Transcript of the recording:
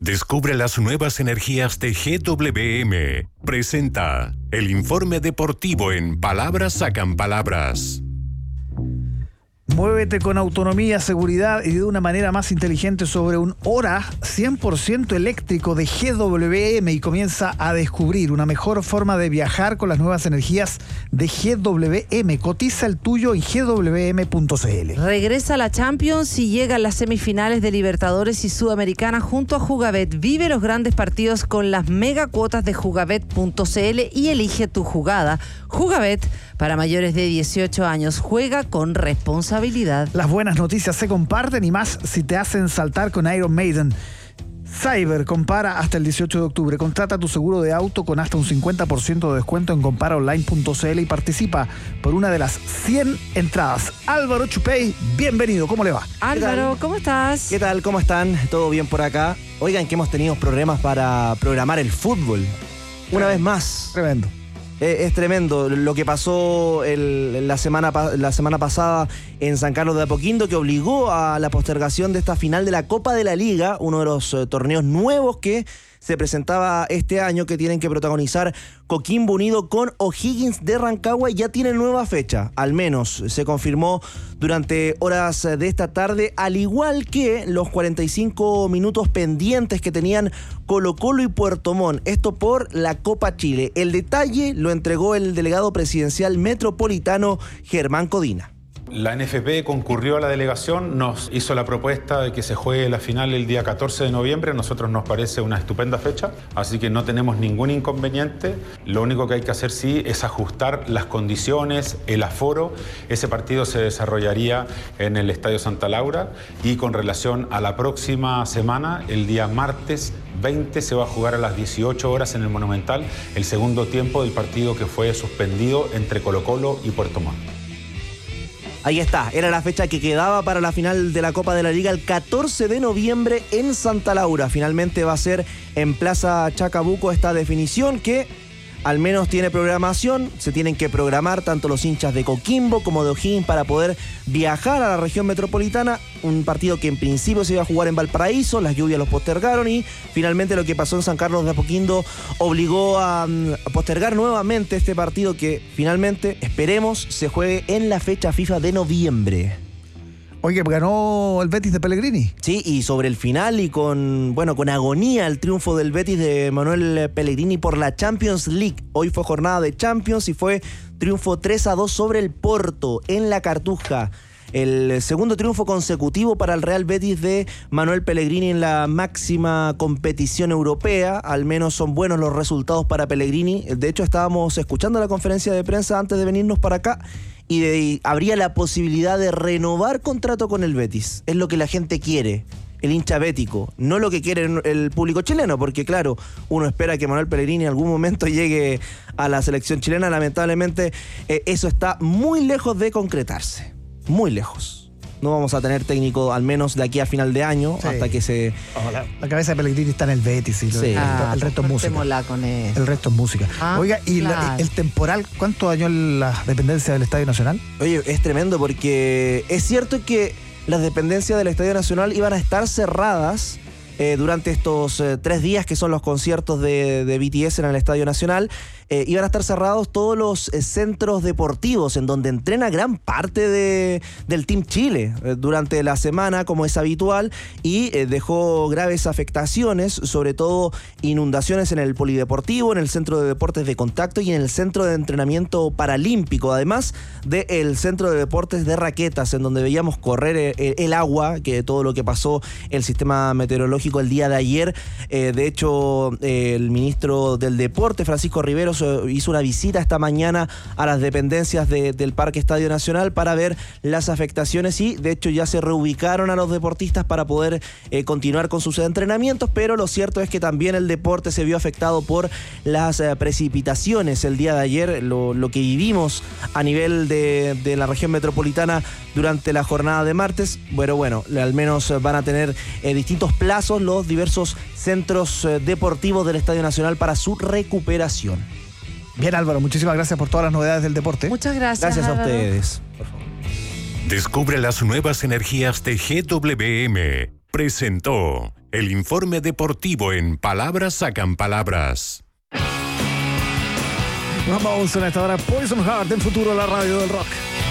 Descubre las nuevas energías de GWM. Presenta el informe deportivo en Palabras Sacan Palabras. Muévete con autonomía, seguridad y de una manera más inteligente sobre un Hora 100% eléctrico de GWM y comienza a descubrir una mejor forma de viajar con las nuevas energías de GWM. Cotiza el tuyo en gwm.cl. Regresa la Champions y llega a las semifinales de Libertadores y Sudamericana junto a Jugabet. Vive los grandes partidos con las mega cuotas de jugabet.cl y elige tu jugada. Jugabet, para mayores de 18 años, juega con responsabilidad. Las buenas noticias se comparten y más si te hacen saltar con Iron Maiden. Cyber compara hasta el 18 de octubre. Contrata tu seguro de auto con hasta un 50% de descuento en comparaonline.cl y participa por una de las 100 entradas. Álvaro Chupey, bienvenido. ¿Cómo le va? Álvaro, ¿cómo estás? ¿Qué tal? ¿Cómo están? ¿Todo bien por acá? Oigan que hemos tenido problemas para programar el fútbol. Una vez más. Tremendo. Es tremendo lo que pasó la semana pasada en San Carlos de Apoquindo, que obligó a la postergación de esta final de la Copa de la Liga, uno de los torneos nuevos que se presentaba este año, que tienen que protagonizar Coquimbo Unido con O'Higgins de Rancagua. Ya tiene nueva fecha, al menos se confirmó durante horas de esta tarde, al igual que los 45 minutos pendientes que tenían Colo-Colo y Puerto Montt, esto por la Copa Chile. El detalle lo entregó el delegado presidencial metropolitano Germán Codina. La NFP concurrió a la delegación, nos hizo la propuesta de que se juegue la final el día 14 de noviembre. A nosotros nos parece una estupenda fecha, así que no tenemos ningún inconveniente. Lo único que hay que hacer sí es ajustar las condiciones, el aforo. Ese partido se desarrollaría en el Estadio Santa Laura y con relación a la próxima semana, el día martes 20 se va a jugar a las 18 horas en el Monumental el segundo tiempo del partido que fue suspendido entre Colo-Colo y Puerto Montt. Ahí está, era la fecha que quedaba para la final de la Copa de la Liga el 14 de noviembre en Santa Laura. Finalmente va a ser en Plaza Chacabuco esta definición que al menos tiene programación. Se tienen que programar tanto los hinchas de Coquimbo como de O'Higgins para poder viajar a la región metropolitana. Un partido que en principio se iba a jugar en Valparaíso, las lluvias los postergaron y finalmente lo que pasó en San Carlos de Apoquindo obligó a postergar nuevamente este partido que finalmente, esperemos, se juegue en la fecha FIFA de noviembre. Oye, ganó el Betis de Pellegrini. Sí, y sobre el final y con agonía el triunfo del Betis de Manuel Pellegrini por la Champions League. Hoy fue jornada de Champions y fue triunfo 3-2 sobre el Porto en la Cartuja. El segundo triunfo consecutivo para el Real Betis de Manuel Pellegrini en la máxima competición europea. Al menos son buenos los resultados para Pellegrini. De hecho, estábamos escuchando la conferencia de prensa antes de venirnos para acá y habría la posibilidad de renovar contrato con el Betis. Es lo que la gente quiere, el hincha bético, no lo que quiere el público chileno, porque claro, uno espera que Manuel Pellegrini en algún momento llegue a la selección chilena. Lamentablemente eso está muy lejos de concretarse. Muy lejos. No vamos a tener técnico al menos de aquí a final de año, sí, hasta que se... La cabeza de Pellegrini está en el Betis y sí. El resto es música. Con eso. El resto es música. Oiga, ¿y claro, el temporal cuánto dañó la dependencia del Estadio Nacional? Oye, es tremendo porque es cierto que las dependencias del Estadio Nacional iban a estar cerradas durante estos 3 días que son los conciertos de BTS en el Estadio Nacional. Iban a estar cerrados todos los centros deportivos en donde entrena gran parte del Team Chile durante la semana, como es habitual, y dejó graves afectaciones, sobre todo inundaciones en el polideportivo, en el centro de deportes de contacto y en el centro de entrenamiento paralímpico, además del centro de deportes de raquetas, en donde veíamos correr el agua, que todo lo que pasó el sistema meteorológico el día de ayer. De hecho, el ministro del Deporte, Francisco Riveros, hizo una visita esta mañana a las dependencias del Parque Estadio Nacional para ver las afectaciones y de hecho ya se reubicaron a los deportistas para poder continuar con sus entrenamientos, pero lo cierto es que también el deporte se vio afectado por las precipitaciones el día de ayer, lo que vivimos a nivel de la región metropolitana durante la jornada de martes. Bueno, al menos van a tener distintos plazos los diversos centros deportivos del Estadio Nacional para su recuperación. Bien, Álvaro, muchísimas gracias por todas las novedades del deporte. Muchas gracias. Gracias Álvaro. a ustedes. Por favor. Descubre las nuevas energías de GWM. Presentó El informe deportivo en Palabras Sacan Palabras. Vamos a esta hora Poison Heart, el futuro de la radio del rock.